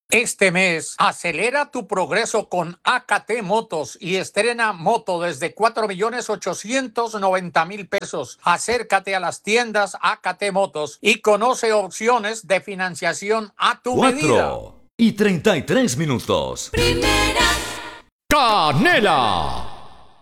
Este mes, acelera tu progreso con AKT Motos y estrena moto desde 4.890.000 pesos. Acércate a las tiendas AKT Motos y conoce opciones de financiación a tu medida. 4:33. Primera Canela.